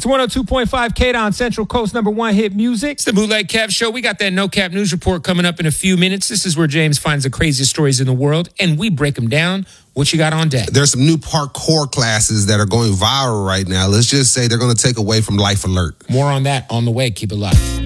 It's 102.5 K-Don, Central Coast #1 hit music. It's the Bootleg Kev Show. We got that No Cap News Report coming up in a few minutes. This is where James finds the craziest stories in the world, and we break them down. What you got on deck? There's some new parkour classes that are going viral right now. Let's just say they're going to take away from Life Alert. More on that on the way. Keep it locked.